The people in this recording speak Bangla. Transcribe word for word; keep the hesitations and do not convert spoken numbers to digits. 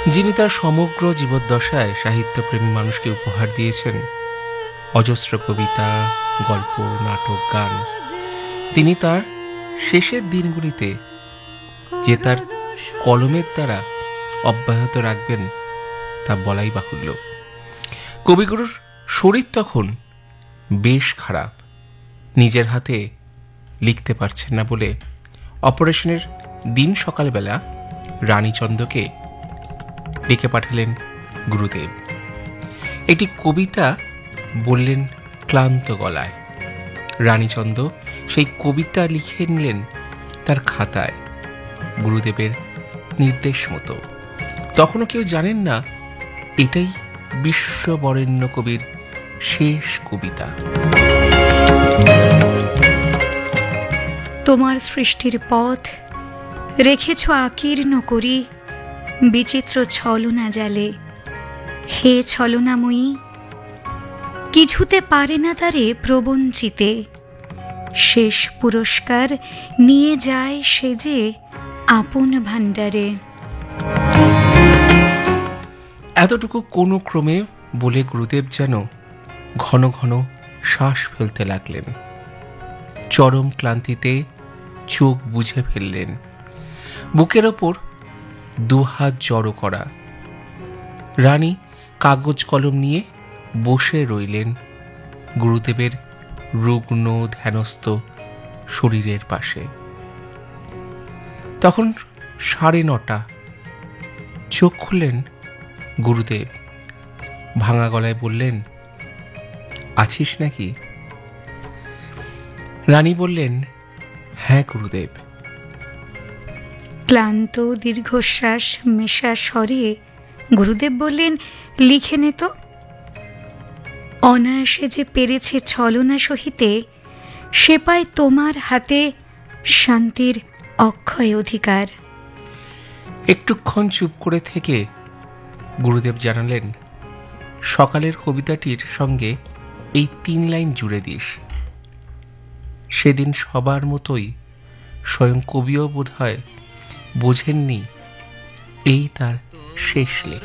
যিনি তার সমগ্র জীবদ্দশায় সাহিত্যপ্রেমী মানুষকে উপহার দিয়েছেন অজস্র কবিতা, গল্প, নাটক, গান, তিনি তার শেষের দিনগুলিতে যে তার কলমের দ্বারা অব্যাহত রাখবেন তা বলাই বাহুল্য। কবিগুরুর শরীর তখন বেশ খারাপ, নিজের হাতে লিখতে পারছেন না বলে অপারেশনের দিন সকালবেলা রানীচন্দকে লিখে পাঠালেন গুরুদেব। একটি কবিতা বললেন ক্লান্ত গলায়। রানীচন্দ সেই কবিতা লিখে নিলেন তার খাতায় গুরুদেবের নির্দেশ মতো। তখনও কেউ জানেন না এটাই বিশ্ববরেণ্য কবির শেষ কবিতা। তোমার সৃষ্টির পথ রেখেছ আকীর্ণ করি বিচিত্র ছলনা জালে। হে ছলনাময়ী, কিছুতে পারে না তারে প্রবঞ্চিতে। শেষ পুরস্কার নিয়ে যায় সে যে আপন ভাণ্ডারে। এতটুকু কোনো ক্রমে বলে গুরুদেব যেন ঘন ঘন শ্বাস ফেলতে লাগলেন। চরম ক্লান্তিতে চোখ বুঝে ফেললেন। বুকের ওপর দুহাত জড়ো করা। রানী কাগজ কলম নিয়ে বসে রইলেন গুরুদেবের রুগ্ন ধ্যানস্থ শরীরের পাশে। তখন সাড়ে নটা। চোখ খুললেন গুরুদেব, ভাঙা গলায় বললেন, আছিস নাকি? রানী বললেন, হ্যাঁ গুরুদেব। ক্লান্ত দীর্ঘশ্বাস মেশা স্বরে গুরুদেব বললেন, লিখে নে তো। অনায়াসে যে পেরেছে ছলনা সহিতে, সে পায় তোমার হাতে শান্তির অক্ষয় অধিকার। একটুক্ষণ চুপ করে থেকে গুরুদেব জানালেন, সকালের কবিতাটির সঙ্গে এই তিন লাইন জুড়ে দিস। সেদিন সবার মতোই স্বয়ং কবিও বোধ হয় বোঝেননি এই তার শেষ লেখা।